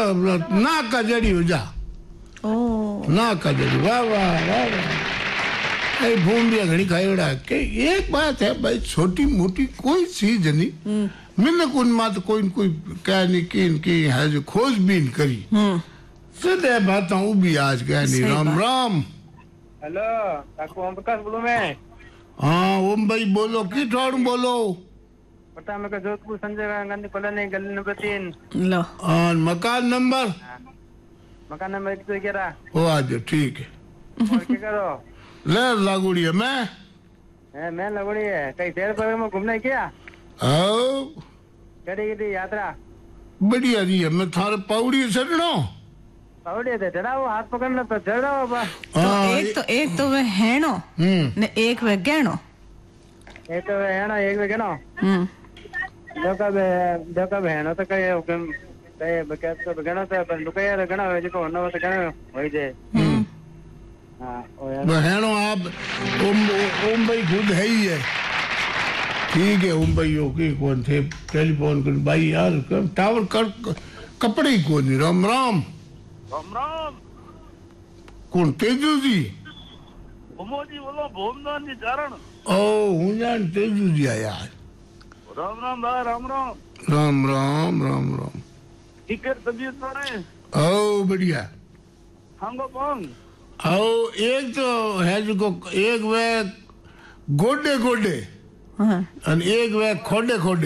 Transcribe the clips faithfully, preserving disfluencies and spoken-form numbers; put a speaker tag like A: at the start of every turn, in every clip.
A: ना का जड़ी हो जा
B: ओ
A: ना का जड़ी वाह वाह वाह वाह ए भूमिया घणी खायोड़ा के एक बात है भाई छोटी मोटी कोई चीज नहीं मैंने कोई मात कोई कोई कह नहीं की इनकी है जो खोजबीन करी सदे बात हूँ भी आज कह नहीं राम राम
C: हेलो काकू ओम प्रकाश बोलो मैं
A: हाँ ओम भाई बोलो की ठोड़ बोलो
C: पता मैं जोधपुर संजय गांधी कॉलोनी गली नंबर तीन
B: लो
A: और मकान नंबर
C: मकान नंबर एक सौ ग्यारह
A: वो आज ठीक है
C: और क्या करो
A: ले लागूड़ी है मैं
C: है मैं लगोड़ी है कहीं तेरे पर में घूमने क्या
A: आओ
C: कड़ी की यात्रा
A: बढ़िया जी है मैं थारे पौड़ी चढ़नो
C: पौड़ी थे चढ़ाओ हाथ पकड़ना तो चढ़ाओ बस
B: तो एक तो एक तो वह हेणो
A: हम्म
B: ने एक वह गहणो
C: एक तो है ना एक वे ना
B: हम्म
C: देखा बे देखा बहनो तो कहीं हुकम कहीं बकैत तो गणो तो पर लुका यार गणो है जो होना तो गणो होई दे हाँ ओ यार
A: बहनों आप ओम ओम भाई खुद है ही है ठीक है ओम भाई ओके कौन थे टेलीफोन कर भाई यार टावर कर कपड़े ही कौन नहीं राम राम
D: राम राम
A: कौन तेजू जी
D: उमोजी बोलो भूमदान जी चारण
A: ओ हूँ जान तेजू जी आया
D: राम राम भाई राम राम
A: राम राम राम राम
D: ठीक है तबीयत तो है
A: ओ बढ़िया
D: हांगो कौन
A: आओ एक तो है जो एक वे गोडे गोडे
B: हाँ
A: और एक वे खोडे खोडे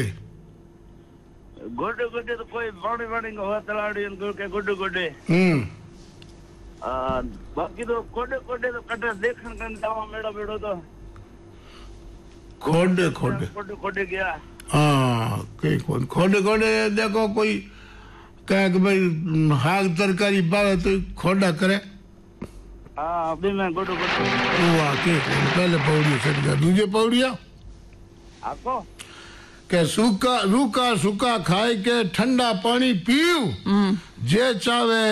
D: गोडे गोडे तो कोई बाड़ी बाड़ी का हुआ तलाड़ी इनको के गोडे गोडे
A: हम्म
D: आ बाकी तो गोडे गोडे तो कटे देखन कन जावा मेड़ा बेड़ो तो
A: खोडे खोडे
D: गोडे गोडे गया
A: हाँ कहीं कौन खोडे खोडे देखो कोई कहे कि भाई हाग तरकारी पावे तो खोडा करे
D: हाँ अभी मैं गोडे गोडे
A: वो आके पहले पौड़ी चढ़ गया दूजे पौड़िया
D: आपको
A: के सूखा रूखा सूखा खाए के ठंडा पानी पीऊ जे चावे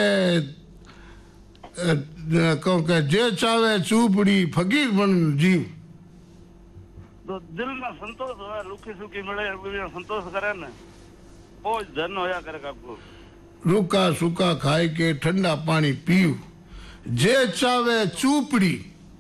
A: कहो के जे चावे चूपड़ी फकीर बन जीव
D: तो दिल में संतोष हुआ रुखी सुखी मिले संतोष करे न वो धन होया करे आपको
A: रूखा सूखा खाए के ठंडा पानी पीऊ जे चावे चूपड़ी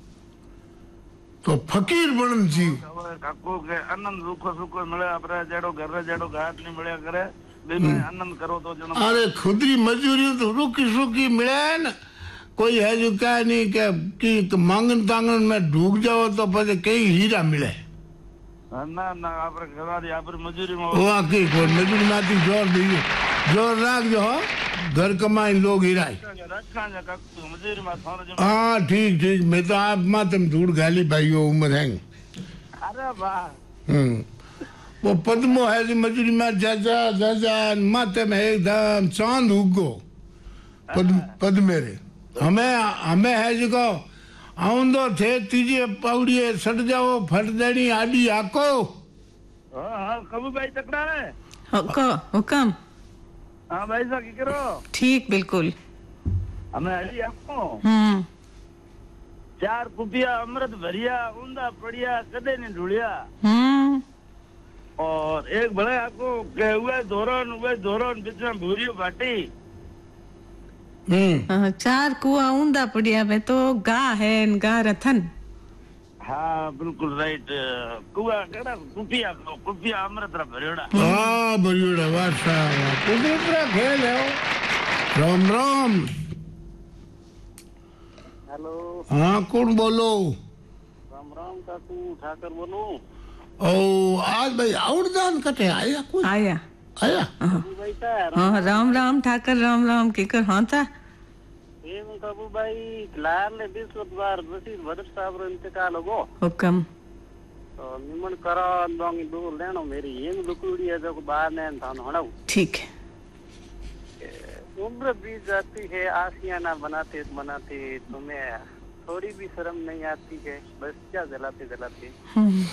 A: तो फकीर बन जीव
D: काकू के आनंद रुखो सुखो मिले अपने जेड़ो घर जेड़ो घाट नहीं मिले करे बे में आनंद करो तो जनो
A: अरे खुदरी मजूरी तो रुकी सुखी मिले न कोई है जो क्या नहीं के कि मांगन तांगन में डूब जाओ तो पता कई हीरा मिले
D: ना ना आपरे घरारी आपरे मजूरी में
A: वो आके कोई मजूरी माती जोर दीजिए जोर राख जो हो घर कमाई लोग हीराई
D: रखा जा काकू मजूरी में थाने जो
A: हाँ ठीक ठीक मैं तो आप मातम धूड़ गाली भाई वो उम्र है
D: अरे वाह
A: हम्म वो पद्मो है जो मजूरी में जाजा जाजा माते में एकदम चांद उगो पद पद मेरे हमें हमें है जो को आउंदो थे तीजे पौड़िए सट जाओ फट देनी आडी आको
D: हाँ हाँ कबू भाई तकड़ा है
B: हुक्म हुक्म
D: हाँ भाई साहब क्या करो
B: ठीक बिल्कुल
D: हमें अली आपको
B: हम्म
D: चार कुपिया अमृत भरिया ऊंधा पड़िया कदे नहीं ढूंढिया
B: हम्म
D: और एक बड़े आपको के हुए धोरण हुए धोरण बीच में भूरी बाटी
A: हम्म
B: हाँ, चार कुआ ऊंधा पड़िया में तो गा है न गा रथन
D: हाँ बिल्कुल राइट कुआ केड़ा कुपिया कुपिया अमृत रा भरियोड़ा
A: हाँ बरियोड़ा वासा कुदरत रा खेल है राम राम
D: हेलो
A: हाँ कौन बोलो
D: राम राम काकू ठाकर बोलो
A: ओ आज भाई आउटदान कटे आया कोई
B: आया
A: आया
D: भाई का
B: हाँ राम राम ठाकर राम राम के कर हाँ था
D: एम काबू भाई लाल ने बीस बार रसीद भरत साहब रो इंतकाल हो
B: हुक्म
D: तो निमन करो दोंगी दूर लेनो मेरी एम दुकुड़ी है जो बाहर ने थान हणाऊ
B: ठीक है
D: उम्र बीत जाती है आशियाना बनाते बनाते तुम्हें थोड़ी भी शर्म नहीं आती है बस क्या जलाते जलाते
B: हम्म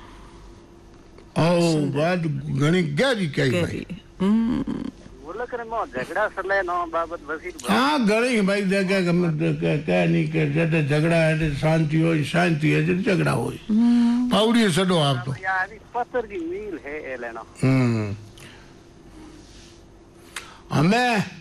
A: ओ बात घणी गहरी कही भाई
B: हम्म
D: बोला करे मो झगड़ा सले नो बाबत बसी
A: हाँ घणी भाई देखे कह नहीं के जैसे झगड़ा है शांति हो शांति है जैसे झगड़ा हो पाउड़ी सडो आप तो
D: यार पत्थर की मील है ए लेना
A: हम्म हमें